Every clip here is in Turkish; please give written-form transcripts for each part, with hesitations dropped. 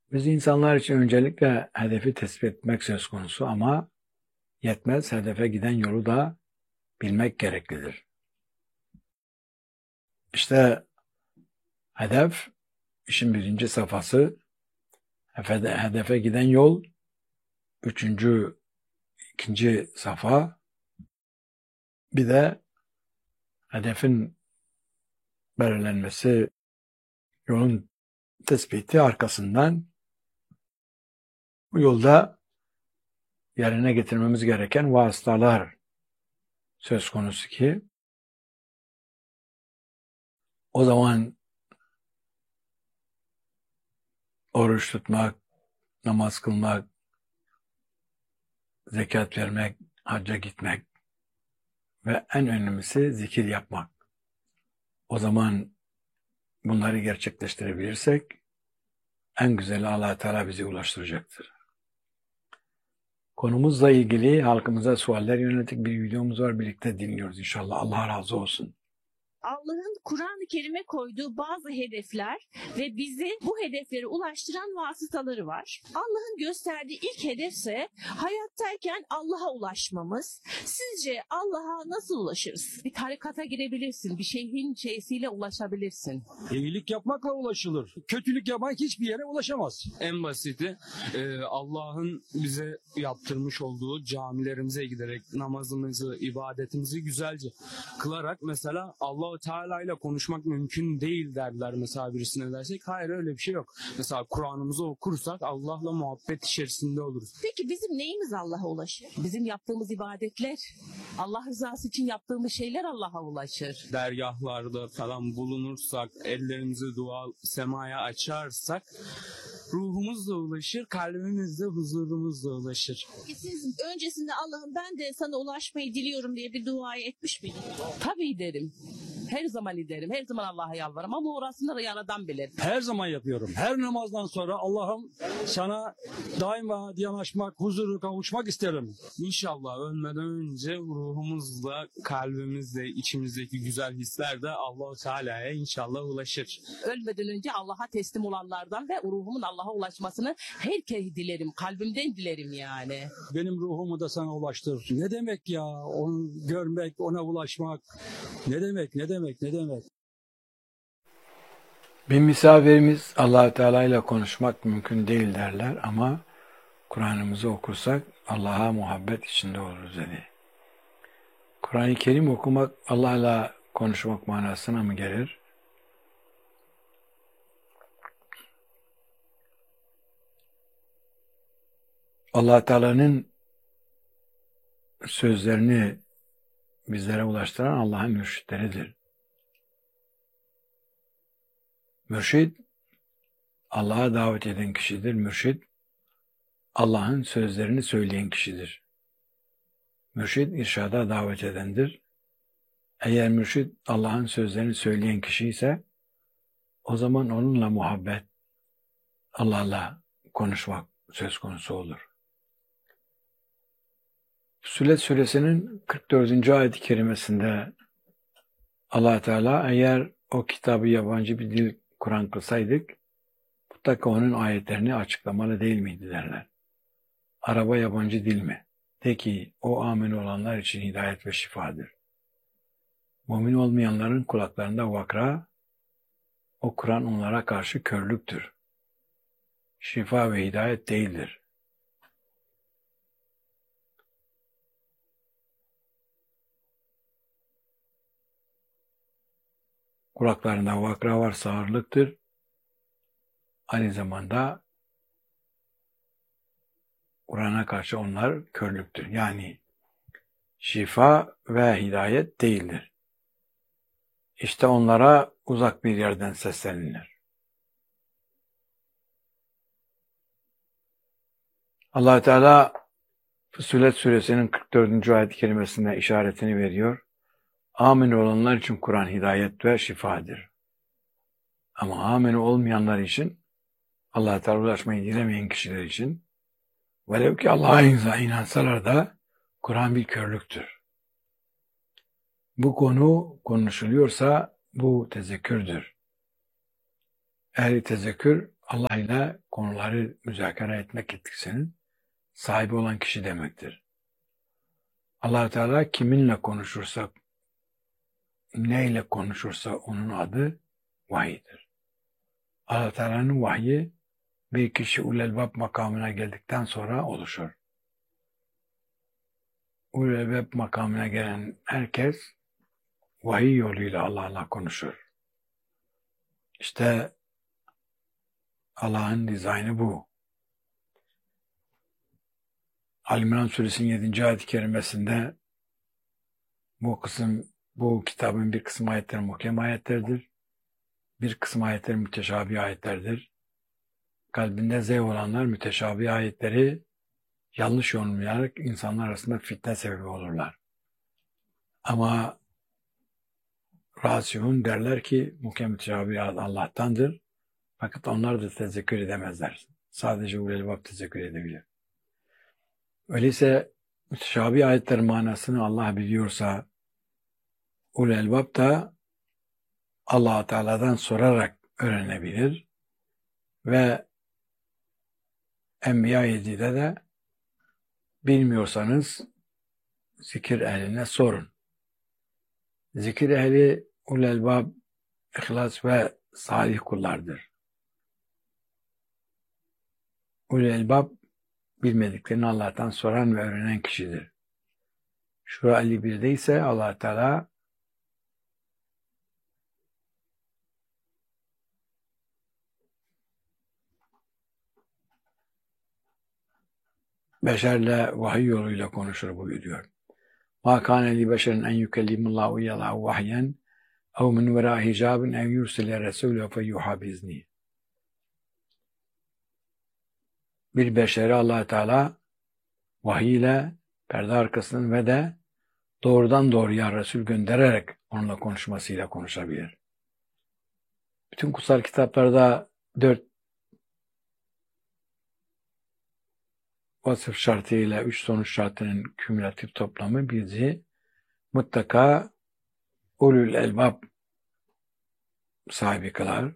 Biz insanlar için öncelikle hedefi tespit etmek söz konusu ama yetmez, hedefe giden yolu da bilmek gereklidir. İşte hedef, işin birinci safhası, hedefe giden yol, ikinci safha, bir de hedefin belirlenmesi, yolun tespiti arkasından bu yolda yerine getirmemiz gereken vasıtalar söz konusu ki o zaman oruç tutmak, namaz kılmak, zekat vermek, hacca gitmek ve en önemlisi zikir yapmak. O zaman bunları gerçekleştirebilirsek en güzeli Allah Teala bizi ulaştıracaktır. Konumuzla ilgili halkımıza sualler yönelik bir videomuz var. Birlikte dinliyoruz inşallah. Allah razı olsun. Allah'ın Kur'an-ı Kerim'e koyduğu bazı hedefler ve bizi bu hedeflere ulaştıran vasıtaları var. Allah'ın gösterdiği ilk hedefse hayattayken Allah'a ulaşmamız. Sizce Allah'a nasıl ulaşırız? Bir tarikata girebilirsin, bir şeyhin şeysiyle ulaşabilirsin. İyilik yapmakla ulaşılır. Kötülük yapmak hiçbir yere ulaşamaz. En basiti Allah'ın bize yaptırmış olduğu camilerimize giderek namazımızı, ibadetimizi güzelce kılarak mesela Allah-u Teala ile konuşmak mümkün değil derler mesela birisine dersek. Hayır, öyle bir şey yok. Mesela Kur'an'ımızı okursak Allah'la muhabbet içerisinde oluruz. Peki bizim neyimiz Allah'a ulaşır? Bizim yaptığımız ibadetler, Allah rızası için yaptığımız şeyler Allah'a ulaşır. Dergahlarda falan bulunursak, ellerimizi dua semaya açarsak ruhumuz da ulaşır, kalbimiz de huzurumuz da ulaşır. Siz öncesinde Allah'ım ben de sana ulaşmayı diliyorum diye bir duayı etmiş miydiniz? Tabii derim. Her zaman ederim. Her zaman Allah'a yalvarırım ama orasını da yaradan bilir. Her zaman yapıyorum. Her namazdan sonra Allah'ım sana daima yanaşmak, huzuru kavuşmak isterim. İnşallah ölmeden önce ruhumuzla, kalbimizle, içimizdeki güzel hisler de Allah-u Teala'ya inşallah ulaşır. Ölmeden önce Allah'a teslim olanlardan ve ruhumun Allah'a ulaşmasını herkese dilerim. Kalbimden dilerim yani. Benim ruhumu da sana ulaştır. Ne demek ya? Onu görmek, ona ulaşmak. Ne demek? Bir misafirimiz Allah Teala ile konuşmak mümkün değil derler ama Kur'an'ımızı okursak Allah'a muhabbet içinde oluruz dedi. Kur'an-ı Kerim okumak Allah'la konuşmak manasına mı gelir? Allah Teala'nın sözlerini bizlere ulaştıran Allah'ın mürşitleridir. Mürşid, Allah'a davet eden kişidir. Mürşid, Allah'ın sözlerini söyleyen kişidir. Mürşid, irşada davet edendir. Eğer mürşid Allah'ın sözlerini söyleyen kişi ise o zaman onunla muhabbet, Allah'la konuşmak söz konusu olur. Fussilet suresinin 44. ayet-i kerimesinde Allah Teala eğer o kitabı yabancı bir dil Kur'an kılsaydık mutlaka onun ayetlerini açıklamalı değil miydi derler. Araba yabancı dil mi? De ki o amin olanlar için hidayet ve şifadır. Mümin olmayanların kulaklarında vakra, o Kur'an onlara karşı körlüktür. Şifa ve hidayet değildir. Kulaklarında vakra var, sağırlıktır. Aynı zamanda Kur'an'a karşı onlar körlüktür. Yani şifa ve hidayet değildir. İşte onlara uzak bir yerden seslenilir. Allah Teala Fussilet suresinin 44. ayet-i kerimesinde işaretini veriyor. Amin olanlar için Kur'an hidayet ve şifadır. Ama amin olmayanlar için, Allah-u Teala ulaşmayı dilemeyen kişiler için, velev ki Allah'a inansalar da Kur'an bir körlüktür. Bu konu konuşuluyorsa bu tezekkürdür. Ehli tezekkür Allah ile konuları müzakere etmek yetkisinin sahibi olan kişi demektir. Allah Teala kiminle konuşursa, neyle konuşursa onun adı vahiydir. Allah Teala'nın vahyi bir kişi ulelbab makamına geldikten sonra oluşur. Ulelbab makamına gelen herkes vahiy yoluyla Allah'la konuşur. İşte Allah'ın dizaynı bu. Ali-İmran Suresinin 7. ayet-i kerimesinde bu kitabın bir kısım ayetleri muhkem ayetlerdir. Bir kısım ayetleri müteşabih ayetlerdir. Kalbinde zayıf olanlar müteşabih ayetleri yanlış yorumlayarak insanlar arasında fitne sebebi olurlar. Ama Rasihun derler ki muhkem müteşabih Allah'tandır. Fakat onlar da tezekkür edemezler. Sadece ulul-elbab tezekkür edebilir. Öyleyse müteşabih ayetlerin manasını Allah biliyorsa ulul-elbab da Allah-u Teala'dan sorarak öğrenebilir ve Enbiya 7'de de bilmiyorsanız zikir ehline sorun. Zikir ehli ulul-elbab, ihlas ve salih kullardır. Ulul-elbab bilmediklerini Allah'tan soran ve öğrenen kişidir. Şura 51'de ise Allah Teala beşerle vahiy yoluyla konuşur buyuruyor. مَا كَانَ لِبَشَرٍ اَنْ يُكَلِّمُ اللّٰهُ اِيَّلَهُ وَحْيًا اَوْ مِنْ وَرَاءِ حِجَابٍ اَوْ يُرْسِلَ رَسُولَهُ فَيُوحَى بِإِذْنِهِ. Bir beşeri Allah Teala vahiy ile perde arkasından ve de doğrudan doğruya Resul göndererek onunla konuşmasıyla konuşabilir. Bütün kutsal kitaplarda 4 vasıf şartıyla 3 sonuç şartının kümülatif toplamı bizi mutlaka ulul elbab sahibi kılar.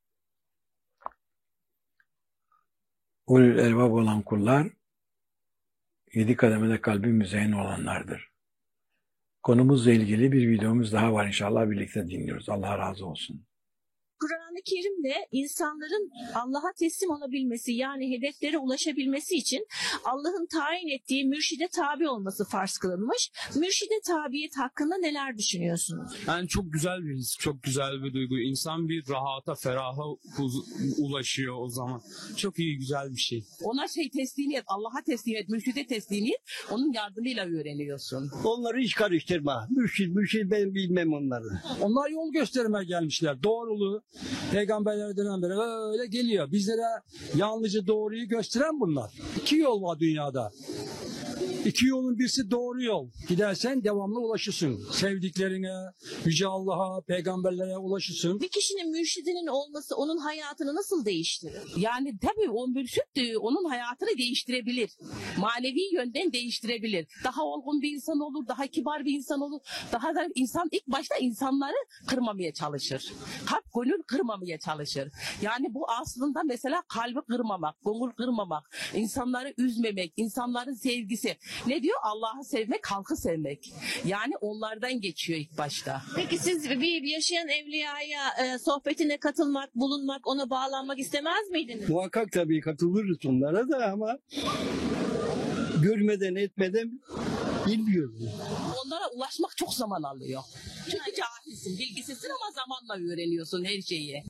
Ulul elbab olan kullar 7 kademede kalbi müzeyyen olanlardır. Konumuzla ilgili bir videomuz daha var, inşallah birlikte dinliyoruz. Allah razı olsun. Kur'an-ı Kerim'de insanların Allah'a teslim olabilmesi, yani hedeflere ulaşabilmesi için Allah'ın tayin ettiği mürşide tabi olması farz kılınmış. Mürşide tabiyet hakkında neler düşünüyorsunuz? Yani çok güzel bir his, çok güzel bir duygu. İnsan bir rahata, feraha ulaşıyor o zaman. Çok iyi, güzel bir şey. Ona teslimiyet, Allah'a teslimiyet, mürşide teslimiyet, onun yardımıyla öğreniyorsun. Onları hiç karıştırma. Mürşid ben bilmem onları. Onlar yol göstermeye gelmişler. Doğruluğu peygamberlerden beri öyle geliyor. Bizlere yalnızca doğruyu gösteren bunlar. 2 yol var dünyada. 2 yolun birisi doğru yol. Gidersen devamlı ulaşırsın. Sevdiklerine, Yüce Allah'a, peygamberlere ulaşırsın. Bir kişinin mürşidinin olması onun hayatını nasıl değiştirir? Yani tabii o mürşit de onun hayatını değiştirebilir. Manevi yönden değiştirebilir. Daha olgun bir insan olur, daha kibar bir insan olur. Daha da insan ilk başta insanları kırmamaya çalışır. Kalp gönül kırmamaya çalışır. Yani bu aslında mesela kalbi kırmamak, gönül kırmamak, insanları üzmemek, insanların sevgisi. Ne diyor? Allah'ı sevmek, halkı sevmek. Yani onlardan geçiyor ilk başta. Peki siz bir yaşayan evliyaya sohbetine katılmak, bulunmak, ona bağlanmak istemez miydiniz? Muhakkak tabii katılırız onlara da ama görmeden etmeden bilmiyoruz. Onlara ulaşmak çok zaman alıyor. Çünkü cahilsin, bilgisizsin ama zamanla öğreniyorsun her şeyi.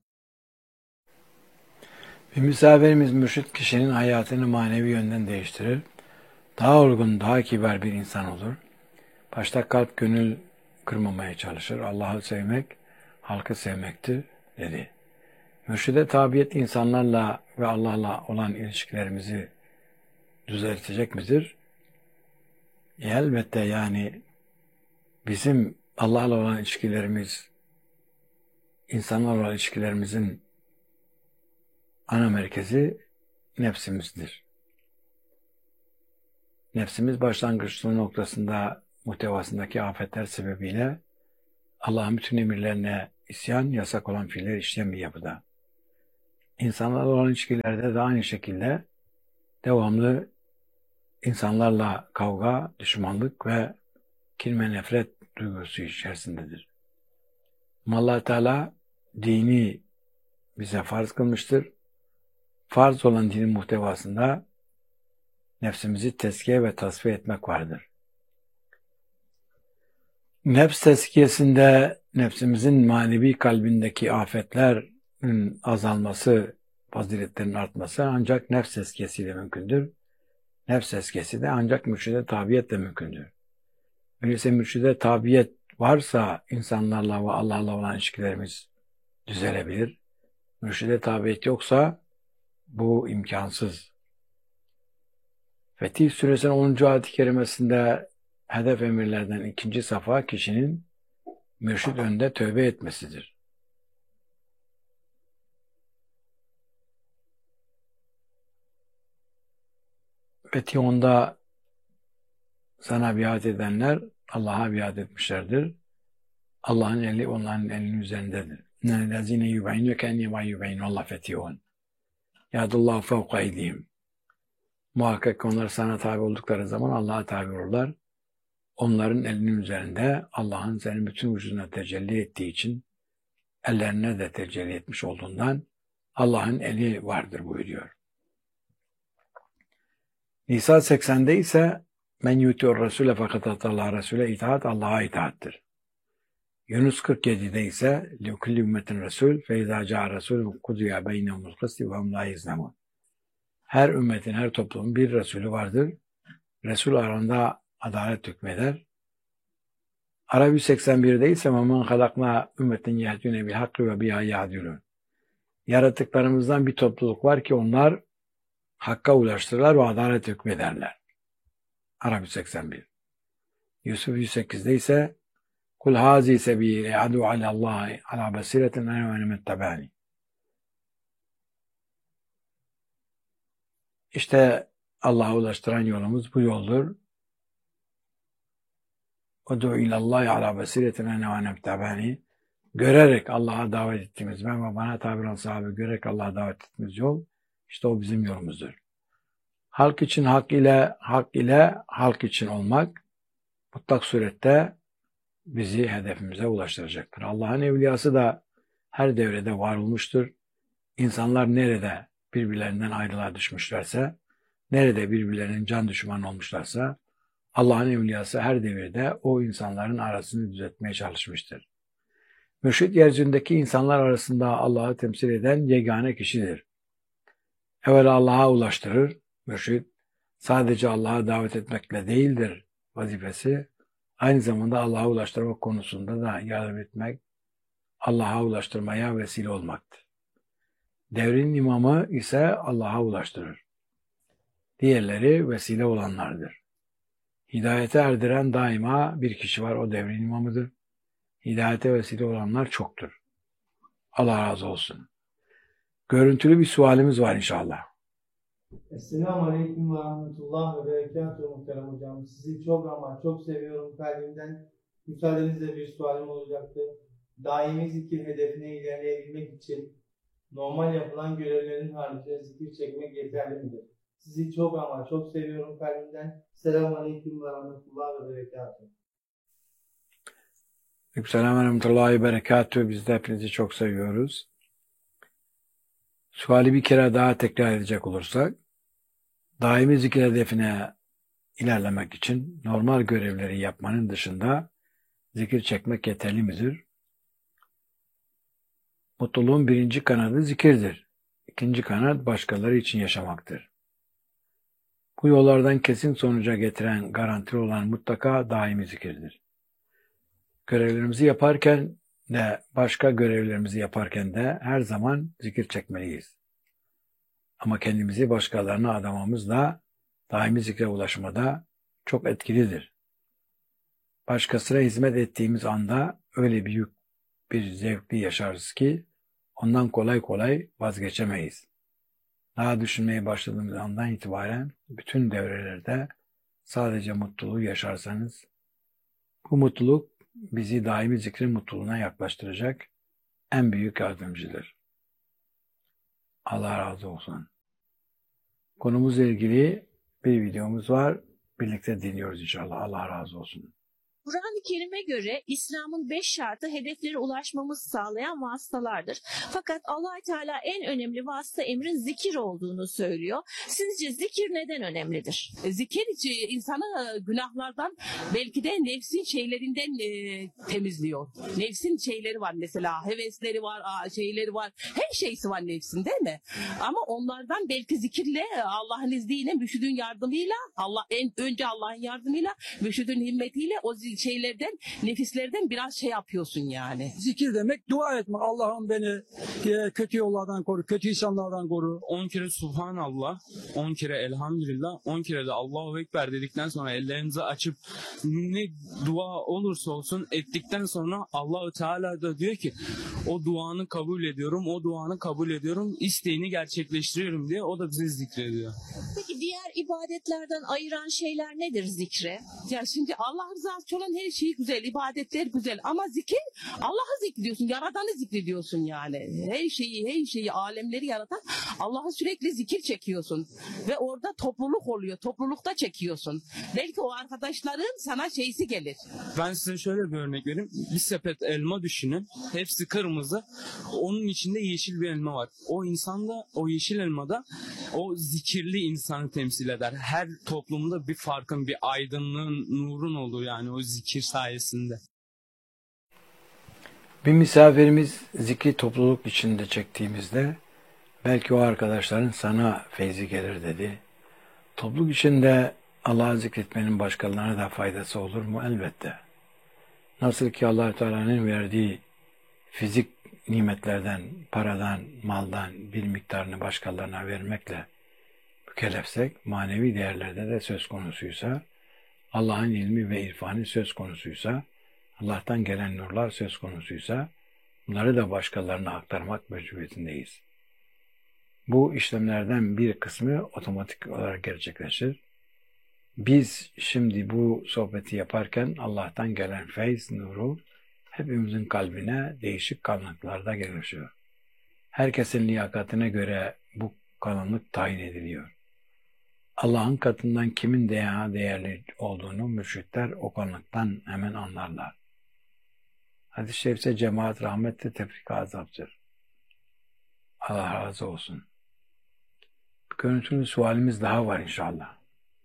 Bir misafirimiz mürşit kişinin hayatını manevi yönden değiştirir. Daha olgun, daha kibar bir insan olur. Başta kalp gönül kırmamaya çalışır. Allah'ı sevmek, halkı sevmektir dedi. Mürşide tabiyet insanlarla ve Allah'la olan ilişkilerimizi düzeltecek midir? Elbette, yani bizim Allah'la olan ilişkilerimiz, insanlarla olan ilişkilerimizin ana merkezi nefsimizdir. Nefsimiz başlangıç noktasında muhtevasındaki afetler sebebiyle Allah'ın bütün emirlerine isyan, yasak olan fiiller işleyen bir yapıda. İnsanlarla olan ilişkilerde de aynı şekilde devamlı insanlarla kavga, düşmanlık ve kin ve nefret duygusu içerisindedir. Allah Teala dini bize farz kılmıştır. Farz olan dinin muhtevasında nefsimizi tezkiye ve tasfiye etmek vardır. Nefs tezkiyesinde nefsimizin manevi kalbindeki afetlerin azalması, faziletlerin artması ancak nefs tezkiyesiyle mümkündür. Nefs tezkiyesi de ancak mürşide tabiyetle mümkündür. Öyleyse mürşide tabiyet varsa insanlarla ve Allah'la olan ilişkilerimiz düzelebilir. Mürşide tabiyet yoksa bu imkansız. Fetih Suresinin 10. ayet-i kerimesinde hedef emirlerden ikinci safa kişinin mürşid önünde tövbe etmesidir. Fetih 10'da sana biat edenler Allah'a biat etmişlerdir. Allah'ın eli onların elinin üzerindedir. Nellezine yubeynüke ennema yubeynullah fetihun. Yadullahu fevka eydihim. Muhakkak onlar sana tabi oldukları zaman Allah'a tabi olurlar. Onların elinin üzerinde Allah'ın senin bütün vücuduna tecelli ettiği için ellerine de tecelli etmiş olduğundan Allah'ın eli vardır buyuruyor. Nisa 80'de ise men yuti'ur Rasule fakat atallah Rasule itaat Allah'a itaattir. Yunus 47'de ise likulli ümmetin Resul fe izâ câ'a Resûlun kudiya beynehumul kısti ve hum lâ yezlemûn. Her ümmetin, her toplumun bir Resulü vardır. Resul arasında adalet hükmeder. Arap 181'de ise وَمَنْ خَلَقْنَا ümmetin يَهْدُونَ بِالْحَقِّ وَبِهَا يَعْدِلُونَ. Yaratıklarımızdan bir topluluk var ki onlar hakka ulaştırırlar ve adalet hükmederler. Arap 181. Yusuf 108'de ise قُلْ هَذِي سَب۪يلِ اَعَدُوا عَلَى اللّٰهِ عَلَى بَصِيرَةٍ اَنَا وَمَنِ اتَّبَعَنِي. İşte Allah'a ulaştıran yolumuz bu yoldur. Udu ilallahi ala basiretin ene ve nebtabani. Görerek Allah'a davet ettiğimiz, ben ve bana tabi olan sahabe görerek Allah'a davet ettiğimiz yol, işte o bizim yolumuzdur. Halk için hak ile halk için olmak mutlak surette bizi hedefimize ulaştıracaktır. Allah'ın evliyası da her devrede var olmuştur. İnsanlar nerede birbirlerinden ayrılığa düşmüşlerse, nerede birbirlerinin can düşmanı olmuşlarsa, Allah'ın evliyası her devirde o insanların arasını düzeltmeye çalışmıştır. Mürşid yeryüzündeki insanlar arasında Allah'ı temsil eden yegane kişidir. Evvela Allah'a ulaştırır. Mürşid sadece Allah'a davet etmekle değildir vazifesi. Aynı zamanda Allah'a ulaştırmak konusunda da yardım etmek, Allah'a ulaştırmaya vesile olmaktır. Devrin imamı ise Allah'a ulaştırır. Diğerleri vesile olanlardır. Hidayete erdiren daima bir kişi var, o devrin imamıdır. Hidayete vesile olanlar çoktur. Allah razı olsun. Görüntülü bir sualimiz var inşallah. Esselamu Aleyküm ve Rahmetullah ve Berekatuhu muhterem hocam. Sizi çok ama çok seviyorum kalbimden. Müsaadenizle bir sualim olacaktı. Daimi zikir hedefine ilerleyebilmek için normal yapılan görevlerin haricinde zikir çekmek yeterli midir? Sizi çok ama çok seviyorum kalbimden. Selamun Aleyküm ve Rahmetullah ve Berekatuhu. Selam ve Rahmetullahi ve Berekatuhu. Biz de hepinizi çok seviyoruz. Suali bir kere daha tekrar edecek olursak, daimi zikir hedefine ilerlemek için normal görevleri yapmanın dışında zikir çekmek yeterli midir? Mutluluğun birinci kanadı zikirdir. İkinci kanat başkaları için yaşamaktır. Bu yollardan kesin sonuca getiren garantili olan mutlaka daimi zikirdir. Görevlerimizi yaparken de başka görevlerimizi yaparken de her zaman zikir çekmeliyiz. Ama kendimizi başkalarına adamamız da daimi zikre ulaşmada çok etkilidir. Başkasına hizmet ettiğimiz anda öyle büyük bir zevkli yaşarız ki ondan kolay kolay vazgeçemeyiz. Daha düşünmeye başladığımız andan itibaren bütün devrelerde sadece mutluluğu yaşarsanız bu mutluluk bizi daimi zikrin mutluluğuna yaklaştıracak en büyük yardımcıdır. Allah razı olsun. Konumuzla ilgili bir videomuz var. Birlikte dinliyoruz inşallah. Allah razı olsun. Kur'an-ı Kerim'e göre İslam'ın 5 şartı hedeflere ulaşmamızı sağlayan vasıtalardır. Fakat Allah Teala en önemli vasıta emrin zikir olduğunu söylüyor. Sizce zikir neden önemlidir? Zikir insanı günahlardan, belki de nefsin şeylerinden temizliyor. Nefsin şeyleri var mesela, hevesleri var, şeyleri var. Her şeysi var nefsin, değil mi? Ama onlardan belki zikirle, Allah'ın izniyle, mürşidin yardımıyla, önce Allah'ın yardımıyla, mürşidin himmetiyle o şeylerden, nefislerden biraz şey yapıyorsun yani. Zikir demek dua etmek. Allah'ım beni kötü yollardan koru, kötü insanlardan koru. 10 kere Subhanallah, 10 kere Elhamdülillah, 10 kere de Allahu Ekber dedikten sonra ellerinizi açıp ne dua olursa olsun ettikten sonra Allahu Teala da diyor ki o duanı kabul ediyorum, o duanı kabul ediyorum, isteğini gerçekleştiriyorum diye o da bize zikrediyor. Peki diğer ibadetlerden ayıran şeyler nedir zikre? Ya şimdi Allah rızası olan her şey güzel, ibadetler güzel ama zikir, Allah'ı zikrediyorsun, Yaradan'ı zikrediyorsun yani. Her şeyi, alemleri yaratan Allah'ı sürekli zikir çekiyorsun ve orada topluluk oluyor, toplulukta çekiyorsun. Belki o arkadaşların sana şeysi gelir. Ben size şöyle bir örnek vereyim. Bir sepet elma düşünün. Hepsi kırmızı. Onun içinde yeşil bir elma var. O insanda, o yeşil elmada o zikirli insanı temsil eder. Her toplumda bir farkın, bir aydınlığın, nurun olur yani o zikir sayesinde. Bir misafirimiz zikri topluluk içinde çektiğimizde belki o arkadaşların sana feyzi gelir dedi. Topluluk içinde Allah'ı zikretmenin başkalarına da faydası olur mu? Elbette. Nasıl ki Allah Teala'nın verdiği fizik nimetlerden, paradan, maldan bir miktarını başkalarına vermekle mükellefsek, manevi değerlerde de söz konusuysa, Allah'ın ilmi ve irfanı söz konusuysa, Allah'tan gelen nurlar söz konusuysa, bunları da başkalarına aktarmak mecburiyetindeyiz. Bu işlemlerden bir kısmı otomatik olarak gerçekleşir. Biz şimdi bu sohbeti yaparken Allah'tan gelen feyz, nuru hepimizin kalbine değişik kalınlıklarda gelişiyor. Herkesin liyakatine göre bu kalınlık tayin ediliyor. Allah'ın katından kimin daha değerli olduğunu mürşitler o kalınlıktan hemen anlarlar. Hadis-i şerifte cemaat rahmetle tefrika azaptır. Allah razı olsun. Bir görüntülü sualimiz daha var inşallah.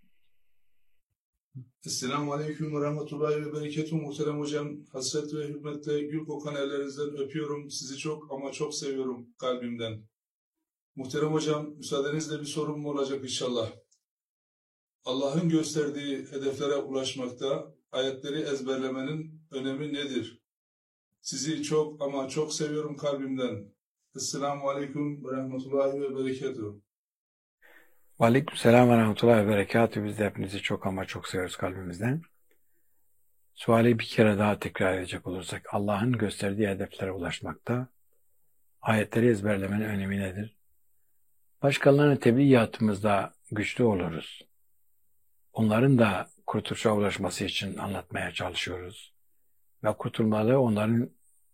Esselamu Aleyküm ve Rahmetullahi ve Berekatuhu muhterem hocam. Hasret ve hürmetle gül kokan ellerinizden öpüyorum. Sizi çok ama çok seviyorum kalbimden. Muhterem hocam, müsaadenizle bir sorum olacak inşallah. Allah'ın gösterdiği hedeflere ulaşmakta ayetleri ezberlemenin önemi nedir? Sizi çok ama çok seviyorum kalbimden. Esselamu Aleyküm ve Rahmetullahi ve Berekatuhu. Aleykümselam ve rahmetullahi ve berekatuhu. Biz de hepinizi çok ama çok seviyoruz kalbimizden. Suali bir kere daha tekrar edecek olursak, Allah'ın gösterdiği hedeflere ulaşmakta ayetleri ezberlemenin önemi nedir? Başkalarına tebliğatımızda güçlü oluruz. Onların da kurtuluşa ulaşması için anlatmaya çalışıyoruz. Ve kurtulmalı onların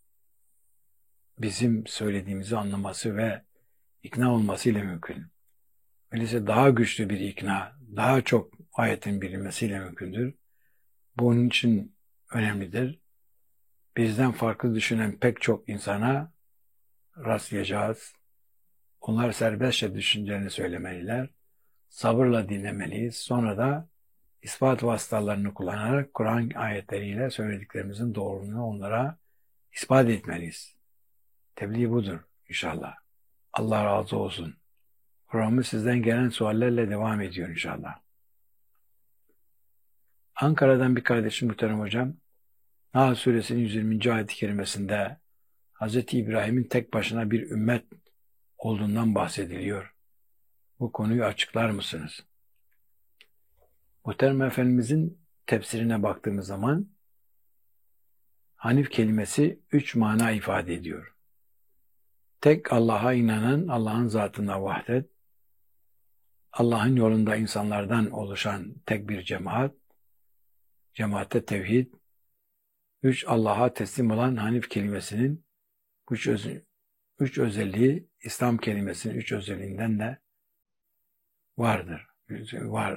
bizim söylediğimizi anlaması ve ikna olması ile mümkün. Öyleyse daha güçlü bir ikna, daha çok ayetin bilinmesiyle mümkündür. Bunun için önemlidir. Bizden farklı düşünen pek çok insana rastlayacağız. Onlar serbestçe düşüncelerini söylemeliler. Sabırla dinlemeliyiz. Sonra da ispat vasıtalarını kullanarak Kur'an ayetleriyle söylediklerimizin doğruluğunu onlara ispat etmeliyiz. Tebliğ budur inşallah. Allah razı olsun. Programı sizden gelen suallerle devam ediyor inşallah. Ankara'dan bir kardeşim muhterem hocam, Nahl Suresinin 120. ayet-i kerimesinde Hz. İbrahim'in tek başına bir ümmet olduğundan bahsediliyor. Bu konuyu açıklar mısınız? Muhterem Efendimizin tefsirine baktığımız zaman Hanif kelimesi 3 mana ifade ediyor. Tek Allah'a inanan, Allah'ın zatına vahdet, Allah'ın yolunda insanlardan oluşan tek bir cemaat, cemaate tevhid, 3 Allah'a teslim olan Hanif kelimesinin bu üç özelliği İslam kelimesinin üç özelliğinden de vardır. Var.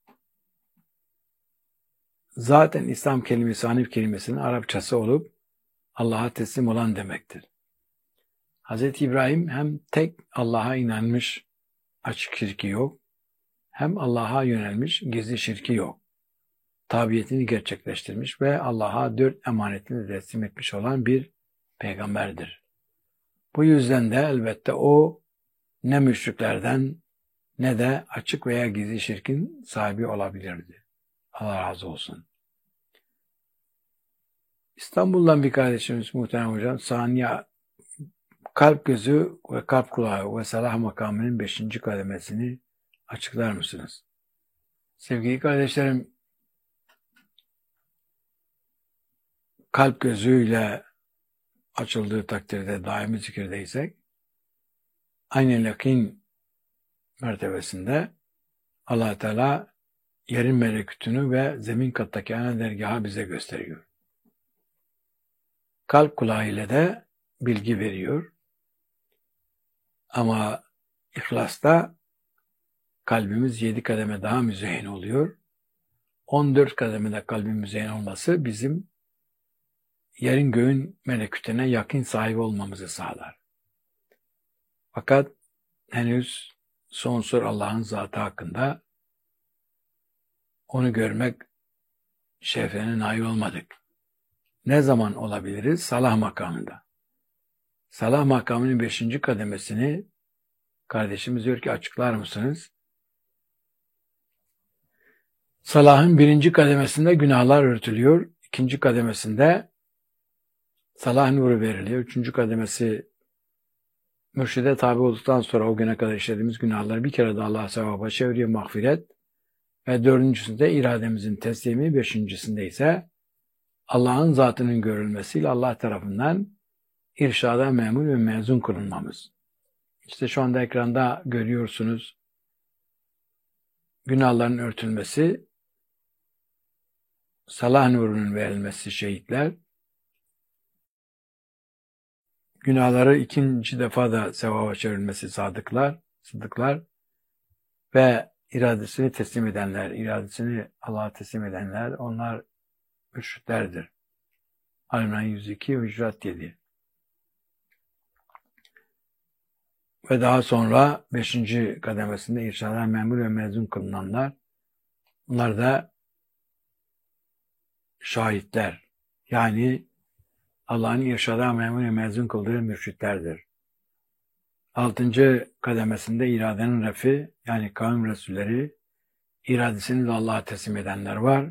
Zaten İslam kelimesi Hanif kelimesinin Arapçası olup Allah'a teslim olan demektir. Hz. İbrahim hem tek Allah'a inanmış, açık şirki yok, hem Allah'a yönelmiş, gizli şirki yok. Tabiyetini gerçekleştirmiş ve Allah'a 4 emanetini teslim etmiş olan bir peygamberdir. Bu yüzden de elbette o ne müşriklerden ne de açık veya gizli şirkin sahibi olabilirdi. Allah razı olsun. İstanbul'dan bir kardeşimiz muhterem hocam, saniye kalp gözü ve kalp kulağı ve salah makamının 5. kademesini açıklar mısınız? Sevgili kardeşlerim, kalp gözüyle açıldığı takdirde daimi zikirdeysek, aynı yakin mertebesinde Allah Teala yerin melekutunu ve zemin kattaki ana dergahı bize gösteriyor. Kalp kulağı ile de bilgi veriyor. Ama İhlas'ta kalbimiz 7 kademe daha müzeyyen oluyor. 14 kademede kalbin müzeyyen olması bizim yerin göğün melekutine yakın sahibi olmamızı sağlar. Fakat henüz sonsuz Allah'ın zatı hakkında onu görmek şerefine nail olmadık. Ne zaman olabiliriz? Salah makamında. Salah makamının 5. kademesini kardeşimiz diyor ki açıklar mısınız? Salahın 1. kademesinde günahlar örtülüyor. 2. kademesinde salah nuru veriliyor. 3. kademesi mürşide tabi olduktan sonra o güne kadar işlediğimiz günahları bir kere de Allah'a sevaba çeviriyor, mağfiret. Ve 4.'sünde irademizin teslimi, 5.'sinde ise Allah'ın zatının görülmesiyle Allah tarafından irşada memur ve mezun kılınmamız. İşte şu anda ekranda görüyorsunuz günahların örtülmesi, salah nurunun verilmesi şehitler, günahları 2. defa da sevaba çevrilmesi sıddıklar ve iradesini teslim edenler, iradesini Allah'a teslim edenler, onlar mürşitlerdir. Al-İmran 102, Hucurat 7. Ve daha sonra 5. kademesinde irşada memur ve mezun kılınanlar, bunlar da şahitler. Yani Allah'ın irşada memur ve mezun kıldığı mürşitlerdir. 6. kademesinde iradenin refi, yani kavim resulleri, iradesini de Allah'a teslim edenler var.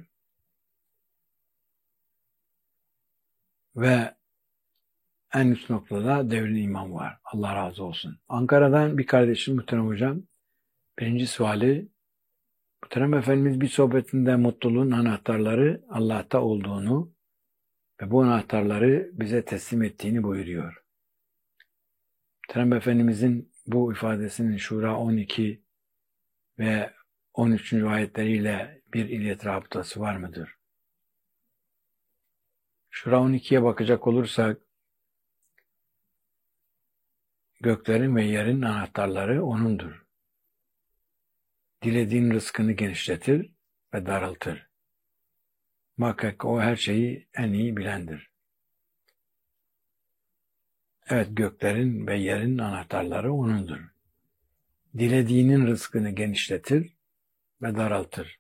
Ve en üst noktada devrin imam var. Allah razı olsun. Ankara'dan bir kardeşim muhterem hocam. 1. suali, muhterem Efendimiz bir sohbetinde mutluluğun anahtarları Allah'ta olduğunu ve bu anahtarları bize teslim ettiğini buyuruyor. Muhterem Efendimizin bu ifadesinin Şura 12 ve 13. ayetleriyle bir illet rabıtası var mıdır? Şura 12'ye bakacak olursak, göklerin ve yerin anahtarları O'nundur. Dilediğin rızkını genişletir ve daraltır. Muhakkak O her şeyi en iyi bilendir. Evet, göklerin ve yerin anahtarları O'nundur. Dilediğinin rızkını genişletir ve daraltır.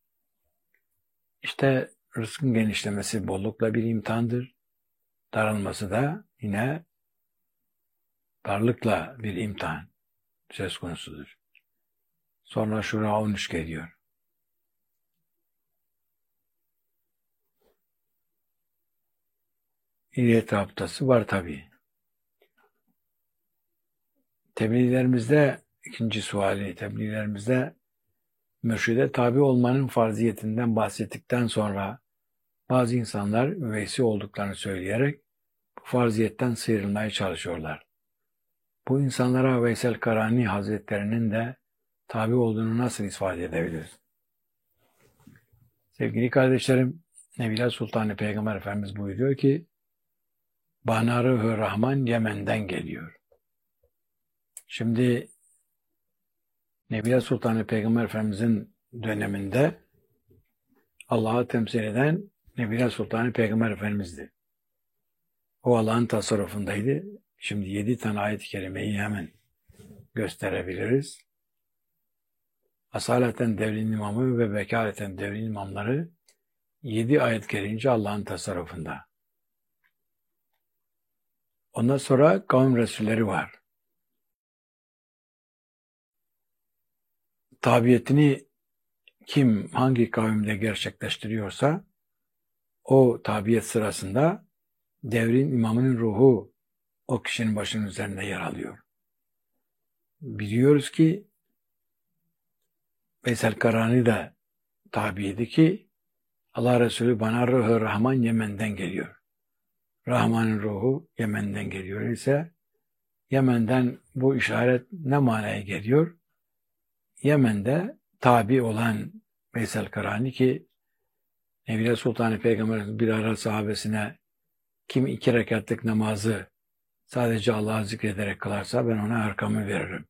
İşte rızkın genişlemesi bollukla bir imtihandır. Daralması da yine darlıkla bir imtihan söz konusudur. Sonra Şura 13 geliyor. İllet rabıtası var tabii. Tebliğlerimizde, 2. suali, tebliğlerimizde mürşide tabi olmanın farziyetinden bahsettikten sonra bazı insanlar üveysi olduklarını söyleyerek bu farziyetten sıyrılmaya çalışıyorlar. Bu insanlara Veysel Karani Hazretlerinin de tabi olduğunu nasıl ispat edebiliriz? Sevgili kardeşlerim, Nebiler Sultanı Peygamber Efendimiz buyuruyor ki, Banar-ı Rahman Yemen'den geliyor. Şimdi Nebiye Sultanı Peygamber Efendimizin döneminde Allah'ı temsil eden Nebiye Sultanı Peygamber Efendimiz'di. O Allah'ın tasarrufundaydı. Şimdi 7 tane ayet-i kerimeyi hemen gösterebiliriz. Asaleten devrin imamı ve vekaleten devrin imamları 7 ayet gelince Allah'ın tasarrufunda. Ondan sonra kavim resulleri var. Tabiyetini kim hangi kavimde gerçekleştiriyorsa o tabiyet sırasında devrin imamının ruhu o kişinin başının üzerinde yer alıyor. Biliyoruz ki Veysel Karani de tabiydi ki Allah Resulü bana ruhu Rahman Yemen'den geliyor. Rahman'ın ruhu Yemen'den geliyor ise Yemen'den bu işaret ne manaya geliyor? Yemen'de tabi olan Veysel Karani ki Nebiye Sultanı Peygamber bir ara sahabesine kim 2 rekatlık namazı sadece Allah'ı zikrederek kılarsa ben ona arkamı veririm.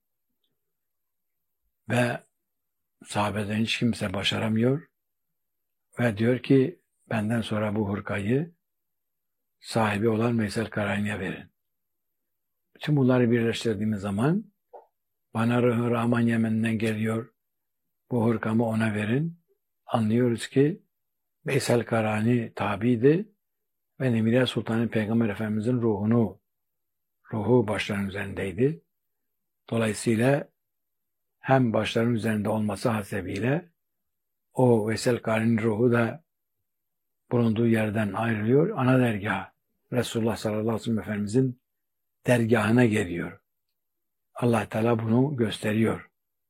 Ve sahabeden hiç kimse başaramıyor ve diyor ki benden sonra bu hırkayı sahibi olan Veysel Karani'ye verin. Bütün bunları birleştirdiğimiz zaman bana ruhu Rahman Yemen'den geliyor, bu hırkamı ona verin. Anlıyoruz ki Veysel Karani tabiydi ve Nebiye Sultanı Peygamber Efendimizin ruhu başlarının üzerindeydi. Dolayısıyla hem başlarının üzerinde olması hasebiyle o Veysel Karani'nin ruhu da bulunduğu yerden ayrılıyor. Ana dergah Resulullah sallallahu aleyhi ve sellem Efendimizin dergahına geliyor. Allah Teala bunu gösteriyor.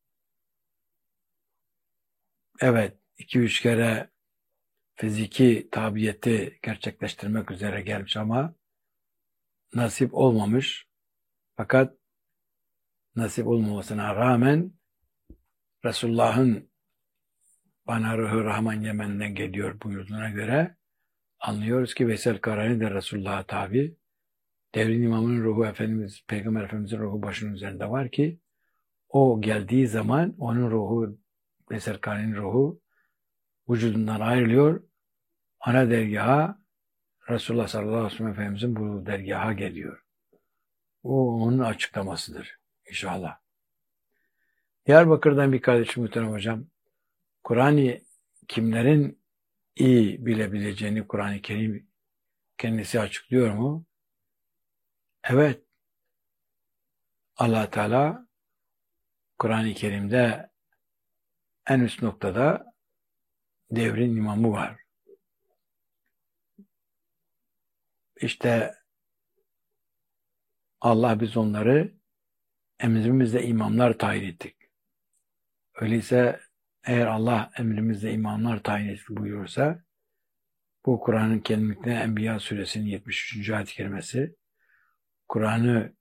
Evet, 2-3 kere fiziki tabiyeti gerçekleştirmek üzere gelmiş ama nasip olmamış. Fakat nasip olmamasına rağmen Resulullah'ın bana ruhu Rahman Yemen'den geliyor buyurduğuna göre anlıyoruz ki Veysel Karani de Resulullah'a tabi. Devrin imamının ruhu Efendimiz, Peygamber Efendimiz'in ruhu başının üzerinde var ki o geldiği zaman onun ruhu, Veysel Karani'nin ruhu vücudundan ayrılıyor. Ana dergaha Resulullah sallallahu aleyhi ve sellem Efendimiz'in bu dergaha geliyor. O onun açıklamasıdır inşallah. Diyarbakır'dan bir kardeşim muhterem hocam, Kur'an'ı kimlerin iyi bilebileceğini Kur'an-ı Kerim kendisi açıklıyor mu? Evet. Allah Teala Kur'an-ı Kerim'de en üst noktada devrin imamı var. İşte Allah biz onları emrimizle imamlar tayin ettik. Öyleyse eğer Allah emrimizle imamlar tayin ettik buyurursa bu Kur'an'ın kendiliğinde Enbiya suresinin 73. ayet-i kerimesi Kur'an'ı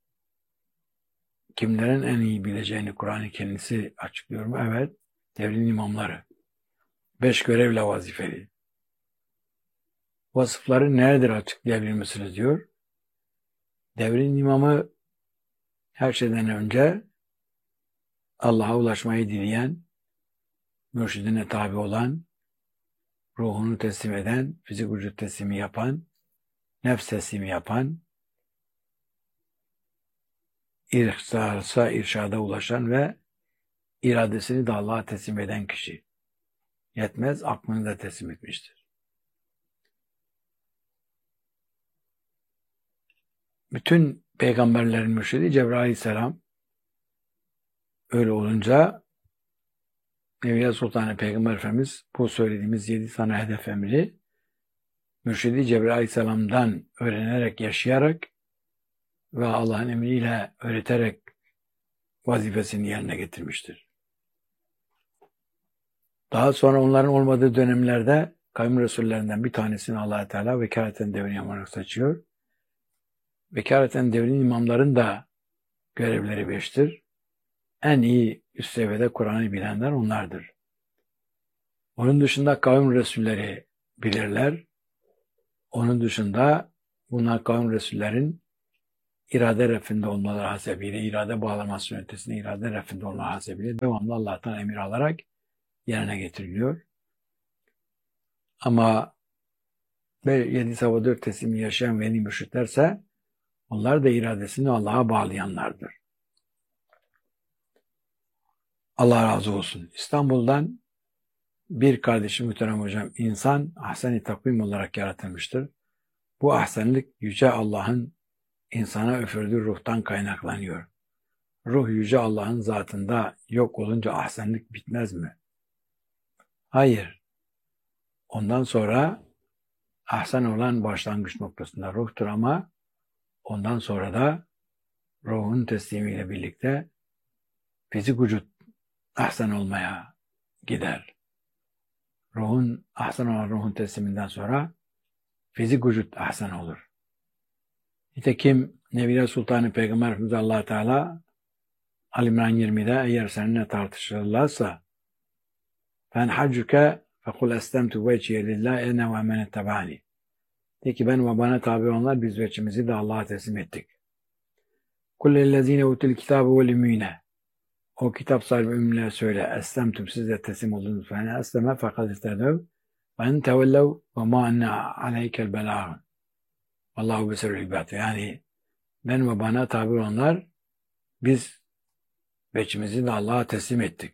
kimlerin en iyi bileceğini Kur'an-ı kendisi açıklıyor mu? Evet. Devrin imamları. 5 görevle vazifeli. Vasıfları neredir açıklayabilir misiniz diyor. Devrin imamı her şeyden önce Allah'a ulaşmayı dileyen, mürşidine tabi olan, ruhunu teslim eden, fizik vücut teslimi yapan, nefs teslimi yapan, irşada ulaşan ve iradesini de Allah'a teslim eden kişi. Yetmez, aklını da teslim etmiştir. Bütün peygamberlerin mürşidi Cebrail aleyhisselam. Öyle olunca Nebiye Sultanı Peygamber Efendimiz bu söylediğimiz 7 tane hedef emri mürşidi Cebrail aleyhisselamdan öğrenerek, yaşayarak ve Allah'ın emriyle öğreterek vazifesini yerine getirmiştir. Daha sonra onların olmadığı dönemlerde kavim resullerinden bir tanesini Allah Teala vekaleten devrin imamı seçiyor. Vekaleten devrin imamların da görevleri 5'tir. En iyi üst seviyede Kur'an'ı bilenler onlardır. Onun dışında kavim resulleri bilirler. Onun dışında bunlar kavim resullerin irade refinde olmaları hasebiyle, irade bağlaması ötesinde irade refinde olmaları hasebiyle devamlı Allah'tan emir alarak yerine getiriliyor. Ama 7 sabah 4 teslimi yaşayan veli mürşitlerse onlar da iradesini Allah'a bağlayanlardır. Allah razı olsun. İstanbul'dan bir kardeşim muhterem hocam, insan ahsen-i takvim olarak yaratılmıştır. Bu ahsenlik Yüce Allah'ın insana üfürdüğü ruhtan kaynaklanıyor. Ruh Yüce Allah'ın zatında yok olunca ahsenlik bitmez mi? Hayır. Ondan sonra ahsen olan başlangıç noktasında ruhtur ama ondan sonra da ruhun teslimiyle birlikte fizik vücut ahsen olmaya gider. Ahsen olan ruhun tesliminden sonra fizik vücut ahsen olur. Nitekim Nebiler Sultanı Peygamber Efendimiz Allah Teala Ali İmran 20'de eğer seninle tartışırlarsa ben haccuke fekul eslemtu veciye lillahi ene ve men ettabani. De ki ben ve bana tabi olanlar biz veçimizi de Allah'a teslim ettik. Kullellezine utul kitabe vel ümmine. O kitap sahibi ümminlere söyle. Eslemtum siz de teslim oldunuz. Fene esleme fakat istedev. Ve en tevellev ve ma enne aleykel belâhun. Allahu besirul ibad. Yani ben ve bana tabi olanlar biz veçimizi de Allah'a teslim ettik.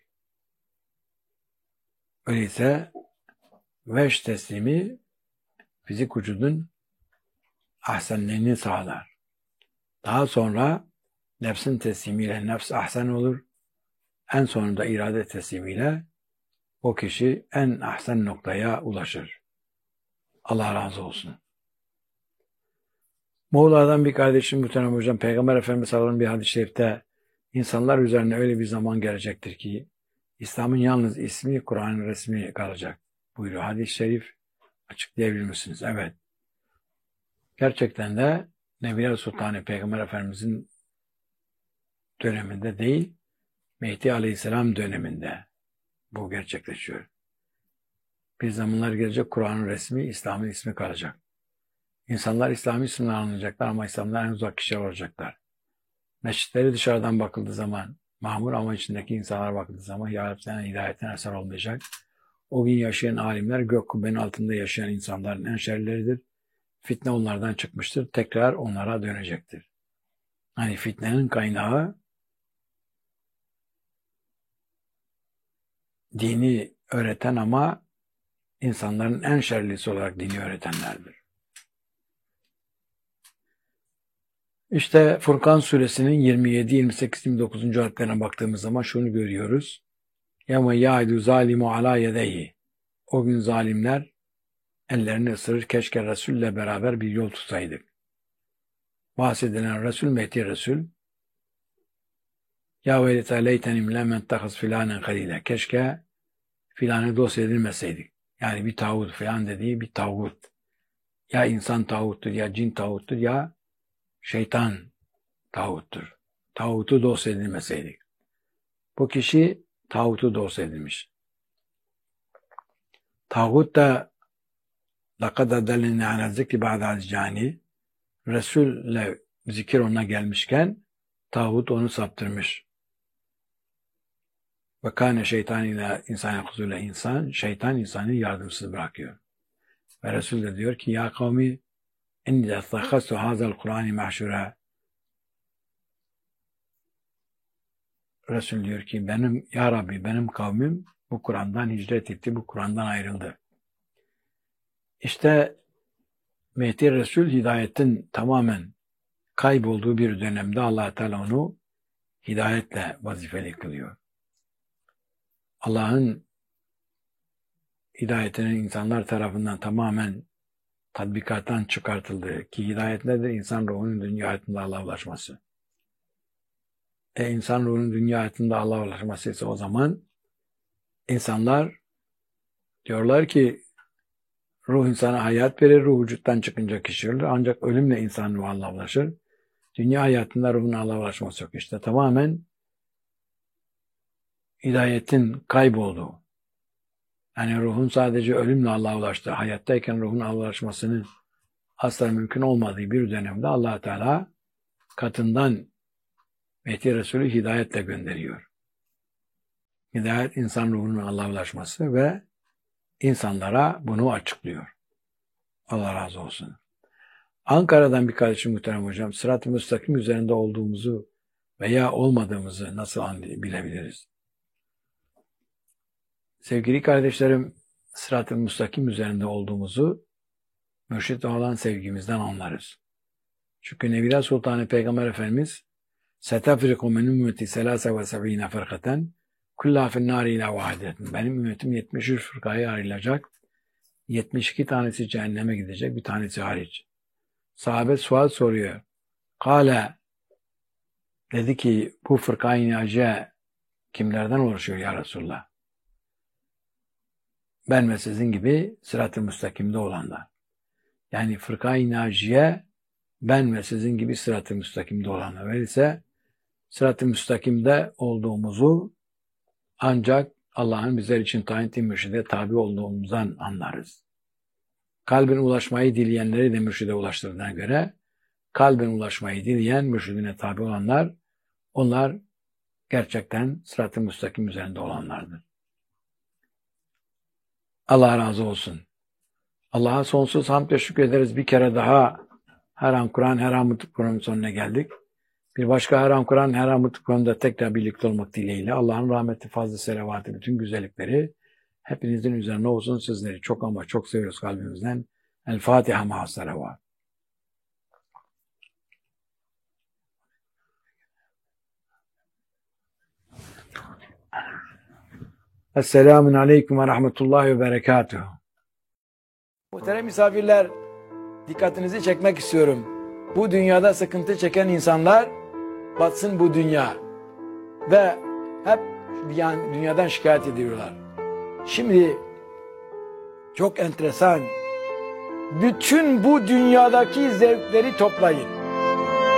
Öyleyse veç teslimi fizik vücudun ahsenliğini sağlar. Daha sonra nefsin teslimiyle nefs ahsen olur. En sonunda irade teslimiyle o kişi en ahsen noktaya ulaşır. Allah razı olsun. Muğla'dan bir kardeşim muhterem hocam, Peygamber Efendimiz sallallahu aleyhi ve sellem bir hadis-i şerifte insanlar üzerine öyle bir zaman gelecektir ki İslam'ın yalnız ismi, Kur'an'ın resmi kalacak buyuruyor. Hadis-i şerif açıklayabilir misiniz? Evet. Gerçekten de Nebiler Sultanı Peygamber Efendimiz'in döneminde değil, Mehdi Aleyhisselam döneminde bu gerçekleşiyor. Bir zamanlar gelecek Kur'an'ın resmi, İslam'ın ismi kalacak. İnsanlar İslami isimle anılacaklar ama İslam'dan en uzak kişiler olacaklar. Mescitleri dışarıdan bakıldığı zaman mamur ama içindeki insanlara bakıldığı zaman hidayetten eser olmayacak. O gün yaşayan alimler gök kubbenin altında yaşayan insanların en şerlileridir. Fitne onlardan çıkmıştır. Tekrar onlara dönecektir. Hani fitnenin kaynağı dini öğreten ama insanların en şerlisi olarak dini öğretenlerdir. İşte Furkan suresinin 27, 28, 29. ayetlerine baktığımız zaman şunu görüyoruz. يَوْمَ يَعِدُ ظَالِمُ عَلَى يَدَيْهِ. O gün zalimler ellerini ısırır, keşke Resul'le beraber bir yol tutsaydık. Bahsedilen Resul, Mehdi Resul. Ya velete leytenim lemen takhaz filanen halile. Keşke filanı dost edilmeseydik. Yani bir tağut filan dediği bir tağut. Ya insan tağuttur, ya cin tağuttur, ya şeytan tağuttur. Tağutu dost edilmeseydik. Bu kişi tağutu dost edilmiş. Tağut da لَقَدْ اَدَلِنَا عَنَا الذِّكْرِ بَعْدَ عَزْجَانِ Resul'le zikir ona gelmişken tağut onu saptırmış. Ve kâne şeytan ile insana huzurla insan, şeytan insanı yardımsız bırakıyor. Ve Resul de diyor ki ya kavmi inni ettakhastu hazal Kur'an-ı mahşura. Resul diyor ki benim ya Rabbi benim kavmim bu Kur'an'dan hicret etti, bu Kur'an'dan ayrıldı. İşte Mehdi Resul hidayetin tamamen kaybolduğu bir dönemde Allah Teala onu hidayetle vazifeli kılıyor. Allah'ın hidayetinin insanlar tarafından tamamen tatbikattan çıkartıldığı ki hidayet nedir? İnsan ruhunun dünya hayatında Allah'a ulaşması. İnsan ruhunun dünya hayatında Allah'a ulaşması ise o zaman insanlar diyorlar ki ruh insana hayat verir, ruh vücuttan çıkınca kişi ölür. Ancak ölümle insan ruhu Allah'a ulaşır. Dünya hayatında ruhun Allah'a ulaşması yok. İşte tamamen hidayetin kaybolduğu. Yani ruhun sadece ölümle Allah'a ulaştığı, hayattayken ruhun Allah'a ulaşmasının asla mümkün olmadığı bir dönemde Allah Teala katından Mehdi Resulü hidayetle gönderiyor. Hidayet insan ruhunun Allah'a ulaşması ve insanlara bunu açıklıyor. Allah razı olsun. Ankara'dan bir kardeşim muhterem hocam, sırat-ı müstakim üzerinde olduğumuzu veya olmadığımızı nasıl bilebiliriz? Sevgili kardeşlerim, sırat-ı müstakim üzerinde olduğumuzu mürşid olan sevgimizden anlarız. Çünkü Nebiler Sultanı Peygamber Efendimiz سَتَفْرِقُ مِنْ ümmeti سَلَاسَ وَسَبِينَ فَرْقَةً كُلَّهَا فِي النَّارِ اِلَى وَاحِدَةٍ. Benim ümmetim 73 fırkaya ayrılacak. 72 tanesi cehenneme gidecek, bir tanesi hariç. Sahabe sual soruyor. Kale, dedi ki bu fırka-i naciye kimlerden oluşuyor ya Resulullah? Ben ve sizin gibi sırat-ı müstakimde olanlar. Yani fırka-i naciye ben ve sizin gibi sırat-ı müstakimde olanlar. Öyleyse sırat-ı müstakimde olduğumuzu ancak Allah'ın bizler için tayin ettiği mürşide tabi olduğumuzdan anlarız. Kalbin ulaşmayı dileyenleri de mürşide ulaştırdığına göre kalbin ulaşmayı dileyen mürşidine tabi olanlar, onlar gerçekten sırat-ı müstakim üzerinde olanlardır. Allah razı olsun. Allah'a sonsuz hamd ve şükür ederiz. Bir kere daha her an Kur'an, her an mutlu programın sonuna geldik. Bir başka her an Kur'an, her an mutlu programda tekrar birlikte olmak dileğiyle Allah'ın rahmeti, fazla selavatı, bütün güzellikleri hepinizin üzerine olsun. Sizleri çok ama çok seviyoruz kalbimizden. El Fatiha ma'a salavat. Esselamun aleyküm ve rahmetullahi ve berekatuhu. Muhterem misafirler, dikkatinizi çekmek istiyorum. Bu dünyada sıkıntı çeken insanlar batsın bu dünya. Ve hep dünyadan şikayet ediyorlar. Şimdi çok enteresan. Bütün bu dünyadaki zevkleri toplayın.